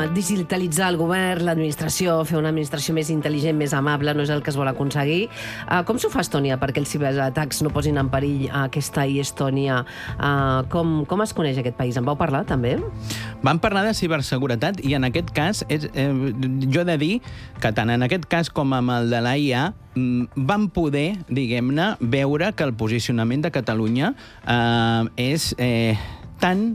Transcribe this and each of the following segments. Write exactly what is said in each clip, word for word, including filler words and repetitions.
uh, digitalitzar el govern, l'administració, fer una administració més intel·ligent, més amable, no és el que es vol aconseguir. Uh, com s'ho fa Estònia perquè els ciberatacs no posin en perill uh, aquesta i Estònia? Uh, com, com es coneix aquest país? En vau parlar, també? Vam parlar de ciberseguretat i en aquest cas, és, eh, jo he de dir que tant en aquest cas com amb el de l'A I A vam poder, diguem-ne, veure que el posicionament de Catalunya eh, és eh, tan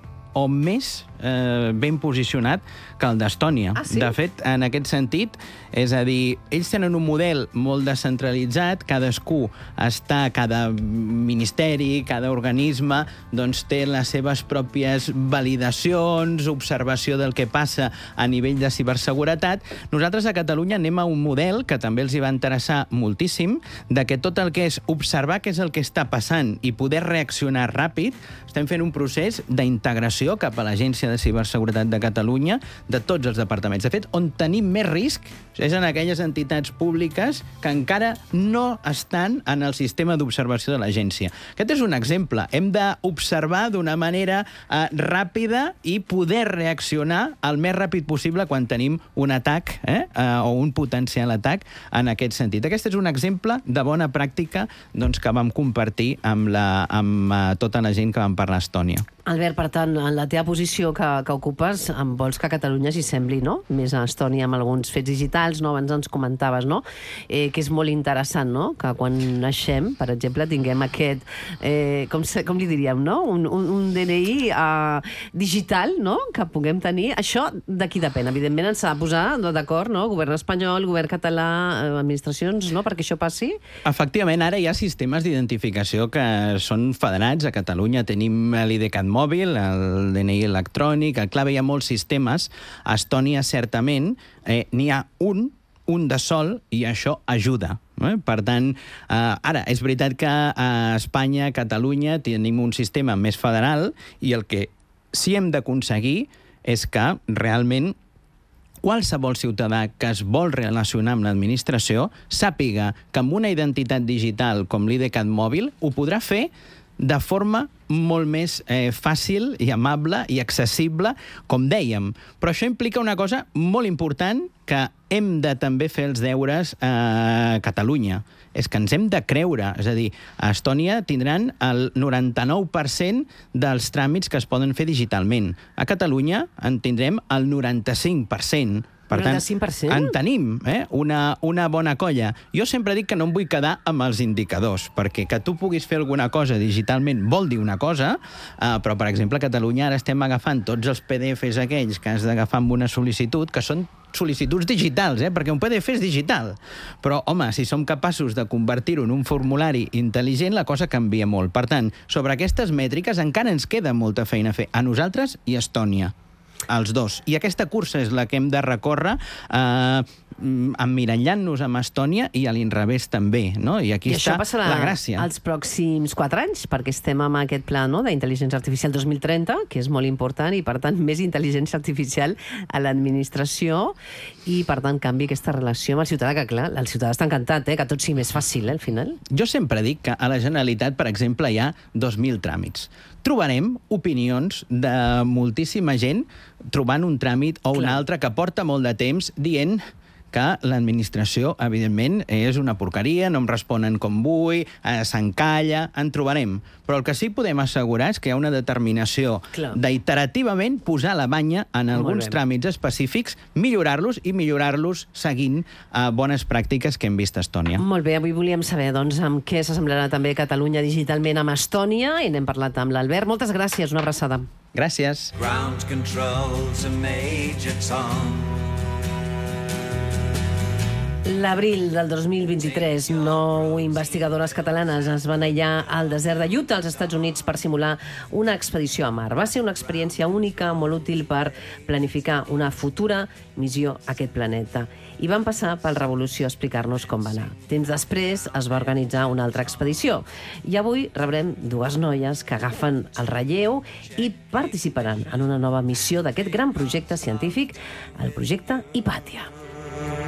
o més eh, ben posicionat que el d'Estònia. Ah, sí? De fet, en aquest sentit, és a dir, ells tenen un model molt descentralitzat, cadascú està, cada ministeri, cada organisme, doncs té les seves pròpies validacions, observació del que passa a nivell de ciberseguretat. Nosaltres a Catalunya anem a un model que també els hi va interessar moltíssim, de que tot el que és observar què és el que està passant i poder reaccionar ràpid, estem fent un procés d'integració cap a l'Agència de Ciberseguretat de Catalunya de tots els departaments. De fet, on tenim més risc és en aquelles entitats públiques que encara no estan en el sistema d'observació de l'agència. Aquest és un exemple. Hem d'observar d'una manera eh, ràpida i poder reaccionar el més ràpid possible quan tenim un atac eh, eh, o un potencial atac en aquest sentit. Aquest és un exemple de bona pràctica doncs, que vam compartir amb, la, amb uh, tota la gent que vam parlar a Estònia. Albert, per tant, en la teva posició que, que ocupes, em vols que Catalunya s'hi sembli, no? Més a Estònia amb alguns fets digitals, no? Abans ens comentaves, no? Eh, que és molt interessant, no? Que quan naixem, per exemple, tinguem aquest, eh, com, se, com li diríem, no? Un, un, un D N I eh, digital, no? Que puguem tenir. Això de qui depèn? Evidentment ens s'ha de posar d'acord, no? Govern espanyol, govern català, eh, administracions, no? Perquè això passi. Efectivament, ara hi ha sistemes d'identificació que són federats. A Catalunya tenim l'IDCAT mòbil, el D N I electrònic, el clave, hi ha molts sistemes. A Estònia, certament, eh, n'hi ha un, un de sol, i això ajuda. Eh? Per tant, eh, ara, és veritat que a Espanya, a Catalunya, tenim un sistema més federal i el que sí hem d'aconseguir és que realment qualsevol ciutadà que es vol relacionar amb l'administració sàpiga que amb una identitat digital com l'IDCAT mòbil ho podrà fer de forma molt més eh, fàcil i amable i accessible, com dèiem. Però això implica una cosa molt important, que hem de també fer els deures a Catalunya. És que ens hem de creure. És a dir, a Estònia tindran el noranta-nou per cent dels tràmits que es poden fer digitalment. A Catalunya en tindrem el noranta-cinc per cent. Per tant, noranta-cinc per cent? en tenim eh, una, una bona colla. Jo sempre dic que no em vull quedar amb els indicadors, perquè que tu puguis fer alguna cosa digitalment vol dir una cosa, eh, però, per exemple, a Catalunya ara estem agafant tots els P D Fs aquells que has d'agafar amb una sol·licitud, que són sol·licituds digitals, eh? Perquè un P D F és digital. Però, home, si som capaços de convertir-ho en un formulari intel·ligent, la cosa canvia molt. Per tant, sobre aquestes mètriques encara ens queda molta feina a fer, a nosaltres i a Estònia. Els dos. I aquesta cursa és la que hem de recórrer eh, emmirallant-nos amb Estònia i a l'inrevés també, no? I aquí I està això la gràcia. Els pròxims quatre anys, perquè estem amb aquest pla, no?, d'intel·ligència artificial dos mil trenta, que és molt important, i per tant més intel·ligència artificial a l'administració i per tant canvi aquesta relació amb el ciutadà, que clar, el ciutadà està encantat, eh, que tot sigui més fàcil, eh, al final. Jo sempre dic que a la Generalitat, per exemple, hi ha dos mil tràmits. Trobarem opinions de moltíssima gent trobant un tràmit o un altre que porta molt de temps dient que l'administració, evidentment, és una porqueria, no em responen com vull, eh, s'encalla, en trobarem. Però el que sí podem assegurar és que hi ha una determinació d'iterativament posar la banya en alguns tràmits específics, millorar-los i millorar-los seguint eh, bones pràctiques que hem vist a Estònia. Molt bé, avui volíem saber doncs, amb què s'assemblarà també Catalunya digitalment amb Estònia, i n'hem parlat amb l'Albert. Moltes gràcies, una abraçada. Gràcies. Ground control's a Major Tom. L'abril del dos mil vint-i-tres, nou investigadores catalanes es van aïllar al desert de Utah, als Estats Units, per simular una expedició a Mar. Va ser una experiència única, molt útil per planificar una futura missió a aquest planeta. I van passar per Revolució a explicar-nos com va anar. Temps després es va organitzar una altra expedició. I avui rebrem dues noies que agafen el relleu i participaran en una nova missió d'aquest gran projecte científic, el projecte Hipàtia.